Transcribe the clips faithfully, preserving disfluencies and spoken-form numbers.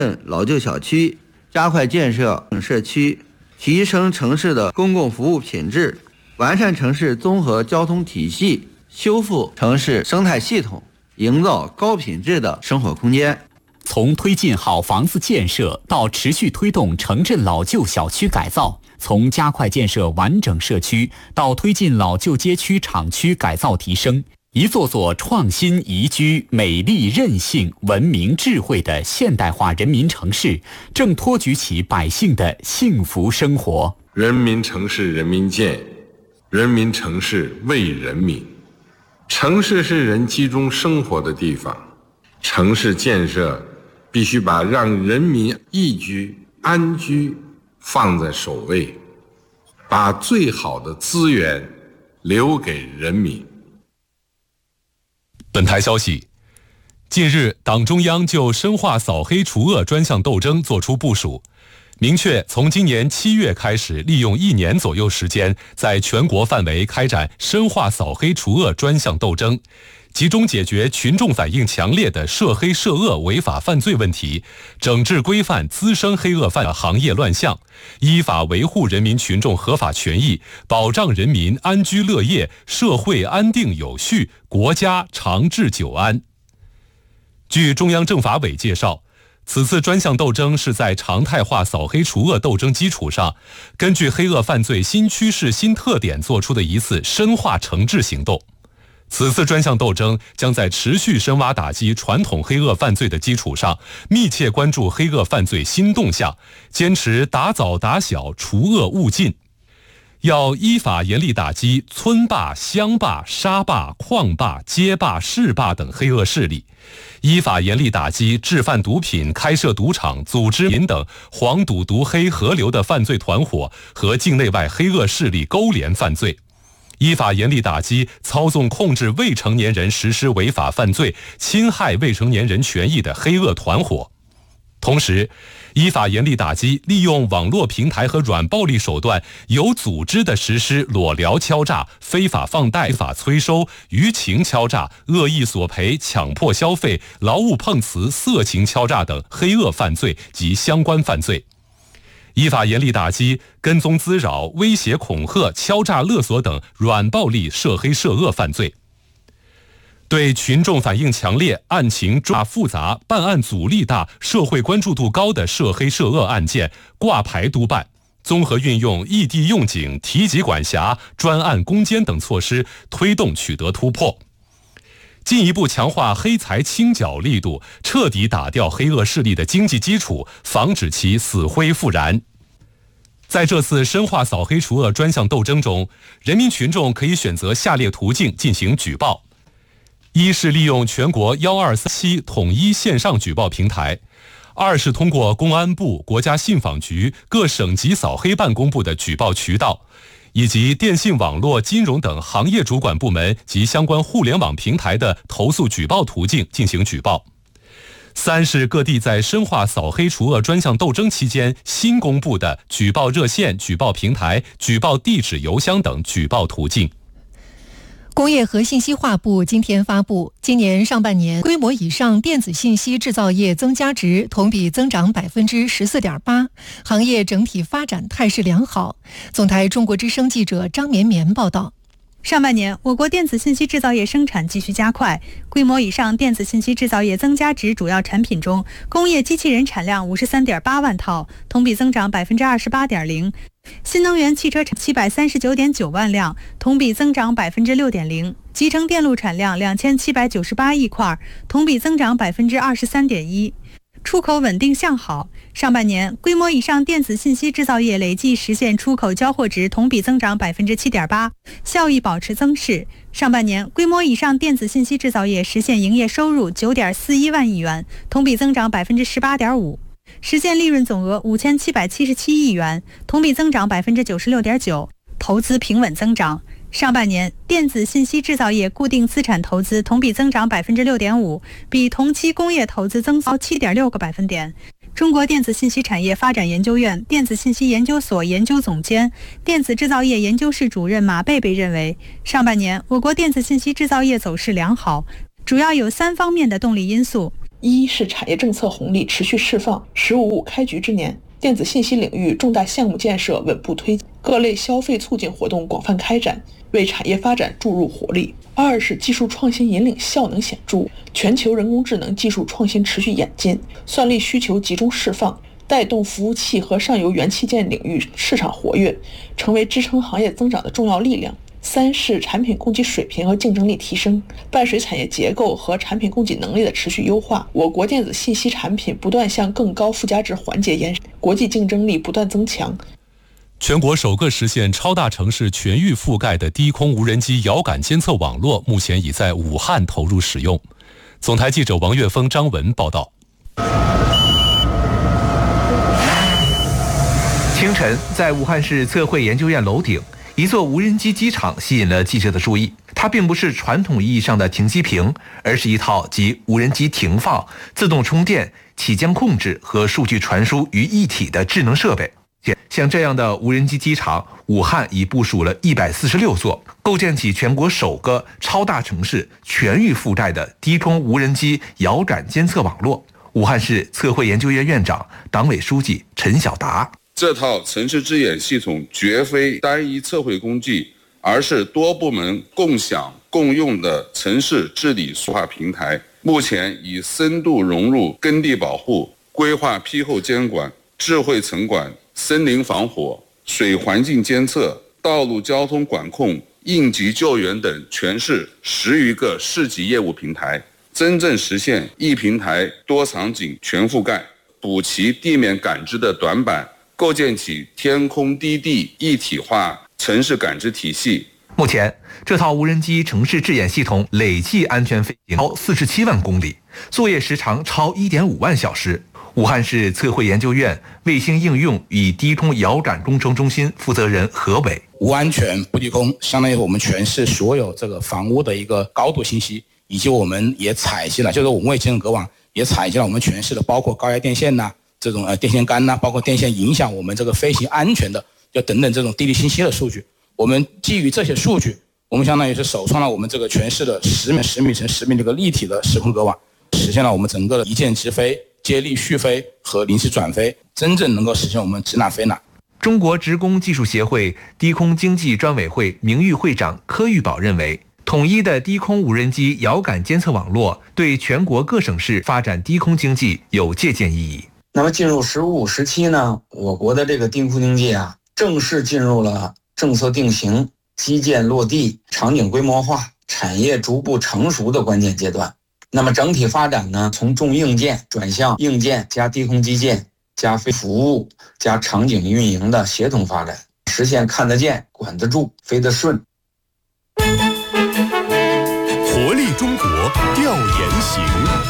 老旧小区，加快建设社区，提升城市的公共服务品质，完善城市综合交通体系，修复城市生态系统，营造高品质的生活空间。 从推进好房子建设到持续推动城镇老旧小区改造，从加快建设完整社区到推进老旧街区厂区改造提升，一座座创新宜居、美丽韧性、文明智慧的现代化人民城市，正托举起百姓的幸福生活。 人民城市人民建，人民城市为人民。城市是人集中生活的地方，城市建设必须把让人民宜居、安居放在首位，把最好的资源留给人民。 本台消息，近日，党中央就深化扫黑除恶专项斗争作出部署，明确从今年七月开始，利用一年左右时间，在全国范围开展深化扫黑除恶专项斗争，集中解决群众反映强烈的涉黑涉恶违法犯罪问题，整治规范滋生黑恶犯行业乱象，依法维护人民群众合法权益，保障人民安居乐业，社会安定有序，国家长治久安。据中央政法委介绍，此次专项斗争是在常态化扫黑除恶斗争基础上，根据黑恶犯罪新趋势新特点做出的一次深化惩治行动。此次专项斗争将在持续深挖打击传统黑恶犯罪的基础上，密切关注黑恶犯罪新动向，坚持打早打小，除恶务尽。要依法严厉打击村霸、乡霸、沙霸、矿霸、街霸、市霸等黑恶势力，依法严厉打击制贩毒品、开设赌场、组织民等黄赌毒黑合流的犯罪团伙和境内外黑恶势力勾连犯罪，依法严厉打击操纵控制未成年人实施违法犯罪、侵害未成年人权益的黑恶团伙。同时，依法严厉打击利用网络平台和软暴力手段，有组织地实施裸聊敲诈、非法放贷、非法催收、舆情敲诈、恶意索赔、强迫消费、劳务碰瓷、色情敲诈等黑恶犯罪及相关犯罪。依法严厉打击跟踪滋扰、威胁恐吓、敲诈勒索等软暴力涉黑涉恶犯罪。对群众反映强烈、案情重大复杂、办案阻力大、社会关注度高的涉黑涉恶案件，挂牌督办，综合运用异地用警、提级管辖、专案攻坚等措施，推动取得突破。进一步强化黑财清剿力度，彻底打掉黑恶势力的经济基础，防止其死灰复燃。在这次深化扫黑除恶专项斗争中，人民群众可以选择下列途径进行举报：一是利用全国一二三七统一线上举报平台；二是通过公安部、国家信访局、各省级扫黑办公部的举报渠道，以及电信网络、金融等行业主管部门及相关互联网平台的投诉举报途径进行举报；三是各地在深化扫黑除恶专项斗争期间新公布的举报热线、举报平台、举报地址、邮箱等举报途径。 工业和信息化部今天发布，今年上半年规模以上电子信息制造业增加值同比增长百分之十四点八，行业整体发展态势良好。总台中国之声记者张绵绵报道。 上半年，我国电子信息制造业生产继续加快，规模以上电子信息制造业增加值主要产品中，工业机器人产量五十三点八万套，同比增长百分之二十八点零；新能源汽车产七百三十九点九万辆，同比增长百分之六点零；集成电路产量两千七百九十八亿块，同比增长百分之二十三点一。出口稳定向好，上半年规模以上电子信息制造业累计实现出口交货值同比增长百分之七点八，效益保持增势。上半年规模以上电子信息制造业实现营业收入九点四一万亿元，同比增长百分之十八点五，实现利润总额五千七百七十七亿元，同比增长百分之九十六点九，投资平稳增长。上半年，电子信息制造业固定资产投资同比增长百分之六点五，比同期工业投资增高七点六个百分点。中国电子信息产业发展研究院电子信息研究所研究总监、电子制造业研究室主任马贝贝认为，上半年我国电子信息制造业走势良好，主要有三方面的动力因素。 一是产业政策红利持续释放，十五五开局之年，电子信息领域重大项目建设稳步推进，各类消费促进活动广泛开展，为产业发展注入活力。二是技术创新引领效能显著，全球人工智能技术创新持续演进，算力需求集中释放，带动服务器和上游元器件领域市场活跃，成为支撑行业增长的重要力量。三是产品供给水平和竞争力提升，伴随产业结构和产品供给能力的持续优化，我国电子信息产品不断向更高附加值环节延伸，国际竞争力不断增强。 全国首个实现超大城市全域覆盖的低空无人机遥感监测网络，目前已在武汉投入使用。总台记者王岳峰、张文报道。 清晨，在武汉市测绘研究院楼顶，一座无人机机场吸引了记者的注意。它并不是传统意义上的停机坪，而是一套集无人机停放、自动充电、起降控制和数据传输于一体的智能设备。像这样的无人机机场，武汉已部署了一百四十六座，构建起全国首个超大城市全域覆盖的低空无人机遥感监测网络。武汉市测绘研究院院长、党委书记陈晓达。 这套城市之眼系统绝非单一测绘工具，而是多部门共享共用的城市治理数化平台。目前已深度融入耕地保护、规划批后监管、智慧城管、森林防火、水环境监测、道路交通管控、应急救援等全市十余个市级业务平台，真正实现一平台多场景全覆盖，补齐地面感知的短板，构建起天空低地一体化城市感知体系。 目前，这套无人机城市智眼系统累计安全飞行超四十七万公里，作业时长超一点五万小时。武汉市测绘研究院卫星应用与低空遥感工程中心负责人何伟： 无安全不低空，相当于我们全市所有这个房屋的一个高度信息，以及我们也采集了，就是我们卫星隔网也采集了我们全市的，包括高压电线呐、啊、这种呃电线杆呐、啊，包括电线影响我们这个飞行安全的，就等等这种地理信息的数据。我们基于这些数据，我们相当于是首创了我们这个全市的十米、十米乘十米这个立体的时空隔网，实现了我们整个的一键直飞、接力续飞和临时转飞，真正能够实现我们直纳飞纳。 中国职工技术协会低空经济专委会名誉会长柯玉宝认为，统一的低空无人机遥感监测网络对全国各省市发展低空经济有借鉴意义。 那么进入“十五五”时期呢，我国的这个低空经济啊，正式进入了政策定型、基建落地、场景规模化、产业逐步成熟的关键阶段。那么整体发展呢，从重硬件转向硬件加低空基建加飞服务加场景运营的协同发展，实现看得见、管得住、飞得顺。 活力中国调研行。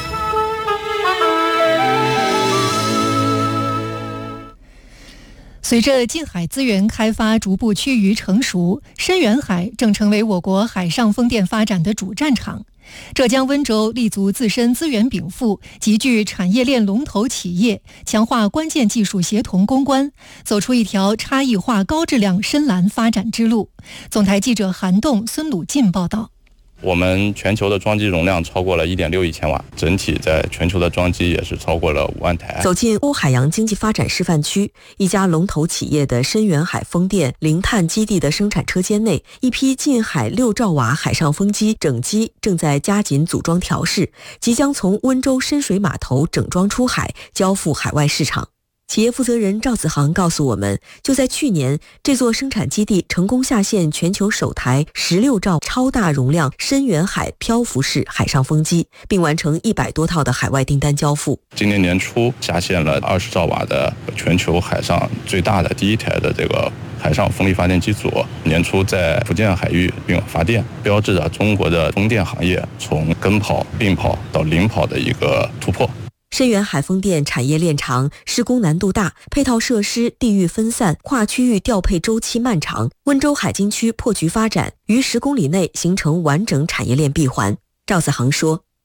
随着近海资源开发逐步趋于成熟，深远海正成为我国海上风电发展的主战场。浙江温州立足自身资源禀赋，集聚产业链龙头企业，强化关键技术协同攻关，走出一条差异化高质量深蓝发展之路。总台记者韩栋、孙鲁进报道。 我们全球的装机容量超过了一点六亿千瓦，整体在全球的装机也是超过了五万台。 走进欧海洋经济发展示范区，一家龙头企业的深远海风电零碳基地的生产车间内，一批近海六兆瓦海上风机整机正在加紧组装调试，即将从温州深水码头整装出海，交付海外市场。企业负责人赵子航告诉我们，就在去年，这座生产基地成功下线全球首台十六兆超大容量深远海漂浮式海上风机，并完成一百多套的海外订单交付。 今年年初下线了二十兆瓦的全球海上最大的第一台的这个海上风力发电机组，年初在福建海域并发电，标志着中国的风电行业从跟跑、并跑到领跑的一个突破。 深远海风电产业链长，施工难度大，配套设施地域分散，跨区域调配周期漫长。温州海津区破局发展，于十公里内形成完整产业链闭环。赵子航说，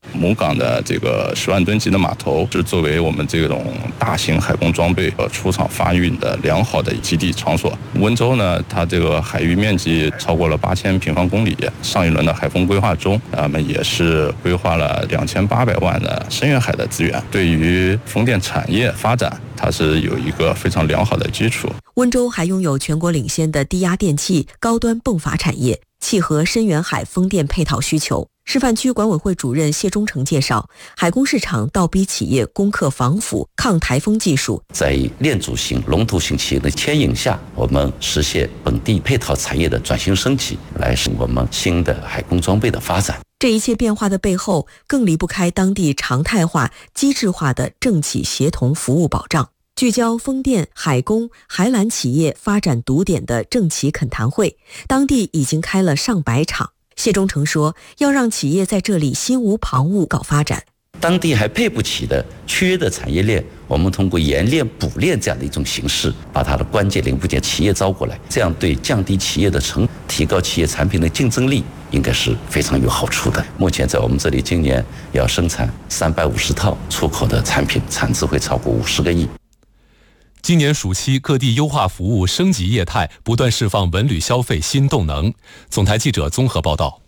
母港的这个十万吨级的码头是作为我们这种大型海工装备和出厂发运的良好的基地场所。温州呢，它这个海域面积超过了八千平方公里，上一轮的海风规划中，咱们也是规划了两千八百万的深远海的资源，对于风电产业发展，它是有一个非常良好的基础。 温州还拥有全国领先的低压电器、高端泵阀产业，契合深远海风电配套需求。示范区管委会主任谢忠诚介绍，海工市场倒逼企业攻克防腐、抗台风技术， 在链组型、龙头型企业的牵引下，我们实现本地配套产业的转型升级，来使我们新的海工装备的发展。 这一切变化的背后，更离不开当地常态化、机制化的政企协同服务保障。聚焦风电、海工、海缆企业发展堵点的政企恳谈会，当地已经开了上百场。谢忠诚说，要让企业在这里心无旁骛搞发展。 当地还配不起的缺的产业链，我们通过延链补链这样的一种形式，把它的关键零部件企业招过来，这样对降低企业的成本、提高企业产品的竞争力，应该是非常有好处的。目前在我们这里，今年要生产三百五十套出口的产品，产值会超过五十个亿。 今年暑期，各地优化服务、升级业态，不断释放文旅消费新动能。总台记者综合报道。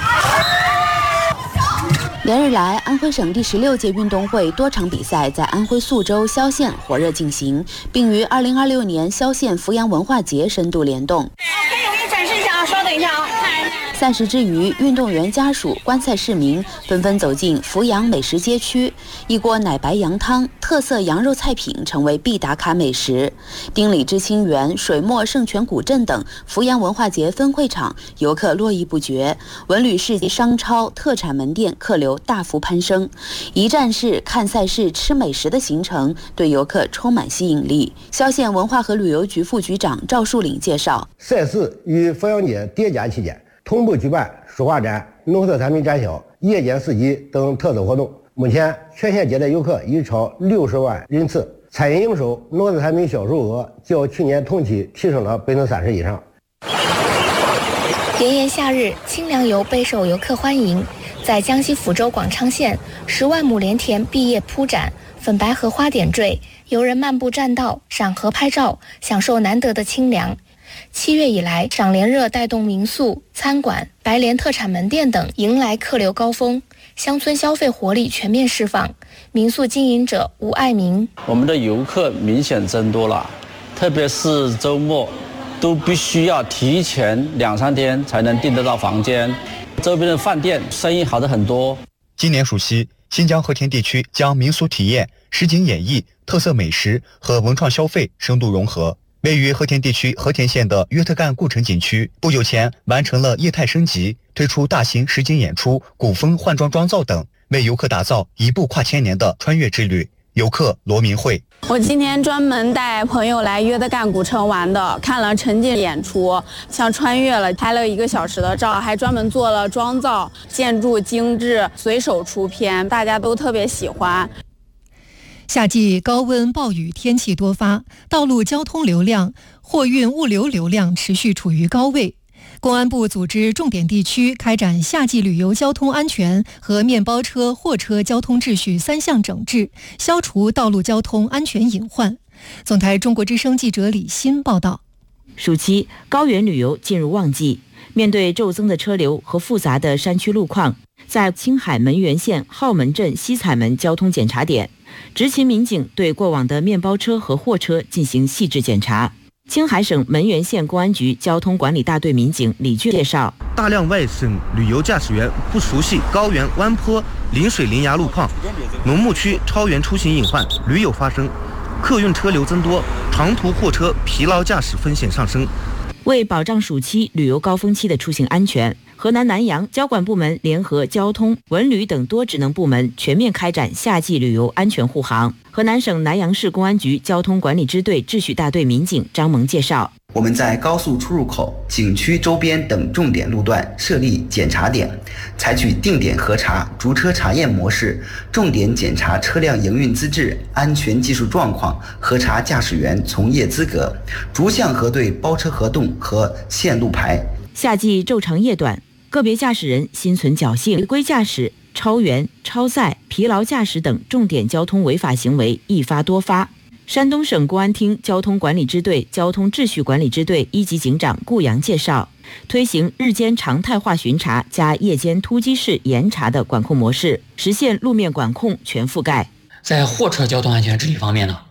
连日来，安徽省第十六届运动会多场比赛在安徽宿州、萧县火热进行，并与二零二六年萧县阜阳文化节深度联动。 可以给你展示一下啊，稍等一下啊。 赛事之余，运动员家属、观赛市民纷纷走进阜阳美食街区，一锅奶白羊汤、特色羊肉菜品成为必打卡美食。丁里知青园、水墨圣泉古镇等阜阳文化节分会场，游客络绎不绝，文旅市集、商超、特产门店客流大幅攀升。一站式看赛事、吃美食的行程对游客充满吸引力。萧县文化和旅游局副局长赵树岭介绍， 赛事与阜阳节叠加期间，同步举办书画展、农特产品展销、夜间市集等特色活动。目前全县接待游客已超六十万人次，餐饮营收、农特产品销售额较去年同期提升了百分之三十以上。 炎炎夏日，清凉游备受游客欢迎。在江西抚州广昌县，十万亩莲田碧叶铺展，粉白荷花点缀，游人漫步栈道、赏荷拍照，享受难得的清凉。七月以来，赏莲热带动民宿、餐馆、白莲特产门店等迎来客流高峰，乡村消费活力全面释放。民宿经营者吴爱民： 我们的游客明显增多了，特别是周末，都必须要提前两三天才能订得到房间。周边的饭店生意好的很多。 今年暑期，新疆和田地区将民俗体验、实景演绎、特色美食和文创消费深度融合。位于和田地区和田县的约特干故城景区，不久前完成了业态升级，推出大型实景演出、古风换装妆造等，为游客打造一部跨千年的穿越之旅。游客罗明慧： 我今天专门带朋友来约德干古城玩的，看了沉浸演出，像穿越了，拍了一个小时的照，还专门做了妆造，建筑精致，随手出片，大家都特别喜欢。 夏季高温暴雨天气多发，道路交通流量、货运物流流量持续处于高位。公安部组织重点地区开展夏季旅游交通安全和面包车、货车交通秩序三项整治，消除道路交通安全隐患。总台中国之声记者李欣报道。 暑期高原旅游进入旺季，面对骤增的车流和复杂的山区路况，在青海门源县浩门镇西彩门交通检查点，执勤民警对过往的面包车和货车进行细致检查。青海省门源县公安局交通管理大队民警李俊介绍， 大量外省旅游驾驶员不熟悉高原弯坡、临水临崖路况，农牧区超员出行隐患屡有发生，客运车流增多，长途货车疲劳驾驶风险上升。 为保障暑期旅游高峰期的出行安全，河南南阳交管部门联合交通、文旅等多职能部门全面开展夏季旅游安全护航。河南省南阳市公安局交通管理支队秩序大队民警张萌介绍， 我们在高速出入口、景区周边等重点路段设立检查点，采取定点核查、逐车查验模式，重点检查车辆营运资质、安全技术状况，核查驾驶员从业资格，逐项核对包车合同和线路牌。 夏季昼长夜短， 个别驾驶人心存侥幸，违规驾驶、超员、超载、疲劳驾驶等重点交通违法行为一发多发。山东省公安厅交通管理支队交通秩序管理支队一级警长顾阳介绍，推行日间常态化巡查加夜间突击式严查的管控模式，实现路面管控全覆盖。 在货车交通安全治理方面呢，